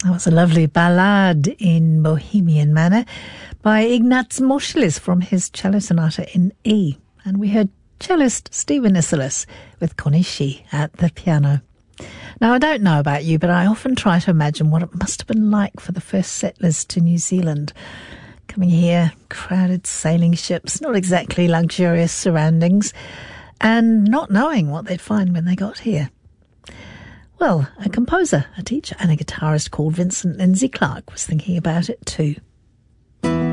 That was a lovely ballad in Bohemian manner by Ignaz Moscheles from his cello sonata in E. And we heard cellist Stephen Isserlis with Connie Shee at the piano. Now, I don't know about you, but I often try to imagine what it must have been like for the first settlers to New Zealand. Coming here, crowded sailing ships, not exactly luxurious surroundings, and not knowing what they'd find when they got here. Well, a composer, a teacher and a guitarist called Vincent Lindsay Clarke was thinking about it too.